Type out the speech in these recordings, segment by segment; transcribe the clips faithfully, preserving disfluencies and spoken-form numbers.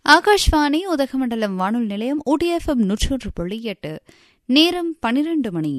ஆகாஷ்வாணி உதகமண்டலம் வானொலி நிலையம் ஊட்டி எஃப்எம் நூற்றொன்று புள்ளி எட்டு. நேரம் பனிரண்டு மணி.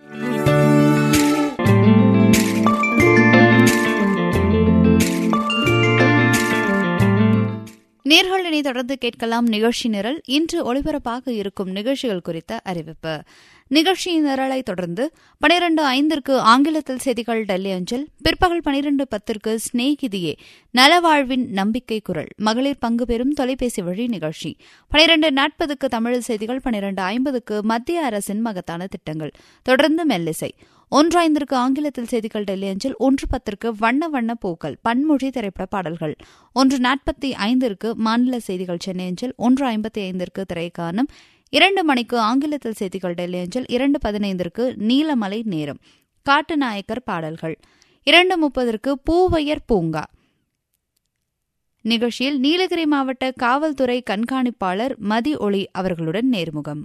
நேர்களினை தொடர்ந்து கேட்கலாம் நிகழ்ச்சி நிரல். இன்று ஒளிபரப்பாக இருக்கும் நிகழ்ச்சிகள் குறித்த அறிவிப்பு. நிகழ்ச்சி நிரலை தொடர்ந்து பனிரண்டு ஐந்திற்கு ஆங்கிலத்தில் செய்திகள் டெல்லி அஞ்சல். பிற்பகல் பனிரண்டு பத்திற்கு ஸ்நேகிதியே நலவாழ்வின் நம்பிக்கை குரல் மகளிர் பங்கு பெறும் தொலைபேசி வழி நிகழ்ச்சி. பனிரண்டு நாற்பதுக்கு தமிழ் செய்திகள். பனிரண்டு ஐம்பதுக்கு மத்திய அரசின் மகத்தான திட்டங்கள். தொடர்ந்து மெல்லிசை. ஒன்று ஐந்திற்கு ஆங்கிலத்தில் செய்திகள் டெல்லி அஞ்சல். ஒன்று பத்திற்கு வண்ண வண்ண பூக்கள் பன்மொழி திரைப்பட பாடல்கள். ஒன்று நாற்பத்தி ஐந்திற்கு மாநில செய்திகள் சென்னை அஞ்சல். ஒன்று ஐம்பத்தி ஐந்திற்கு திரைக்கானம். இரண்டு மணிக்கு ஆங்கிலத்தில் செய்திகள் டெல்லி அஞ்சல். இரண்டு பதினைந்திற்கு நீலமலை நேரம் காட்டுநாயக்கர் பாடல்கள். இரண்டு முப்பதற்கு பூவையர் பூங்கா நிகழ்ச்சியில் நீலகிரி மாவட்ட காவல்துறை கண்காணிப்பாளர் மதி ஒளி அவர்களுடன் நேர்முகம்.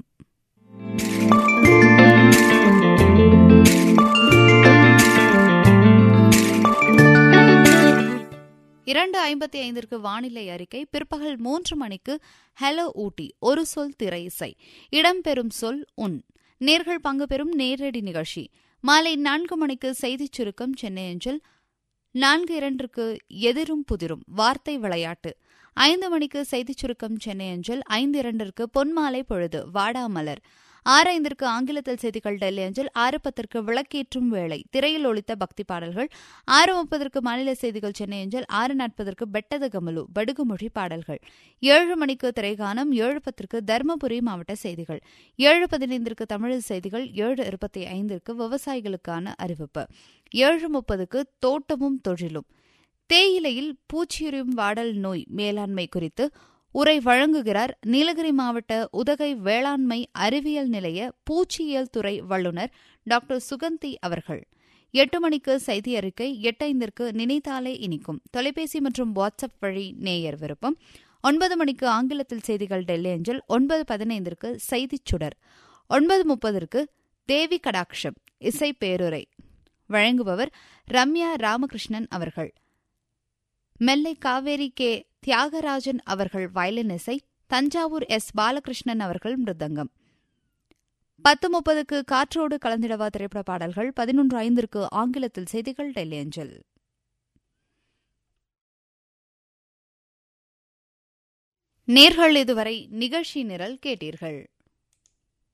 இரண்டு ஐம்பத்தி ஐந்திற்கு வானிலை அறிக்கை. பிற்பகல் மூன்று மணிக்கு ஹலோ ஊட்டி ஒரு சொல் திரை இசை. இடம்பெறும் சொல் உன். நேர்கள் பங்கு பெறும் நேரடி நிகழ்ச்சி. மாலை நான்கு மணிக்கு செய்திச் சுருக்கம் சென்னை அஞ்சல். நான்கு இரண்டிற்கு எதிரும் புதிரும் வார்த்தை விளையாட்டு. ஐந்து மணிக்கு செய்திச் சுருக்கம் சென்னை அஞ்சல். ஐந்து இரண்டிற்கு பொன்மாலை பொழுது வாடாமலர். ஆறு ஐந்திற்கு ஆங்கிலத்தில் செய்திகள் டெல்லி அஞ்சல். ஆறு பத்திற்கு விளக்கேற்றும் வேளை திரையில் ஒலித்த பக்தி பாடல்கள். ஆறு முப்பதற்கு மாநில செய்திகள் சென்னை அஞ்சல். ஆறு நாற்பதற்கு பெட்டத கமலு படுகுமொழி பாடல்கள். ஏழு மணிக்கு திரைகானம். ஏழு பத்திற்கு தருமபுரி மாவட்ட செய்திகள். ஏழு பதினைந்திற்கு தமிழ் செய்திகள். ஏழு இருபத்தி ஐந்திற்கு விவசாயிகளுக்கான அறிவிப்பு. ஏழு முப்பதுக்கு தோட்டமும் தொழிலும். தேயிலையில் பூச்சியுறும் வாடல் நோய் மேலாண்மை குறித்து உரை வழங்குகிறார் நீலகிரி மாவட்ட உதகை வேளாண்மை அறிவியல் நிலைய பூச்சியியல் துறை வல்லுநர் டாக்டர் சுகந்தி அவர்கள். எட்டு மணிக்கு செய்தி அறிக்கை. எட்டு ஐந்திற்கு நினைத்தாலே இனிக்கும் தொலைபேசி மற்றும் வாட்ஸ்அப் வழி நேயர் விருப்பம். ஒன்பது மணிக்கு ஆங்கிலத்தில் செய்திகள் டெல்லி அஞ்சல். ஒன்பது பதினைந்திற்கு செய்திச் சுடர். ஒன்பது முப்பதற்கு தேவி கடாட்சம் இசை பேருரை வழங்குபவர் ரம்யா ராமகிருஷ்ணன் அவர்கள். மெல்லை காவேரி கே தியாகராஜன் அவர்கள் வயலின் இசை. தஞ்சாவூர் எஸ் பாலகிருஷ்ணன் அவர்கள் மிருதங்கம். பத்து முப்பதுக்கு காற்றோடு கலந்திடவா திரைப்பட பாடல்கள். பதினொன்று ஐந்திற்கு ஆங்கிலத்தில் செய்திகள் டெல்லி அஞ்சல். நேர்கள் இதுவரை நிகழ்ச்சி நிரல் கேட்டீர்கள்.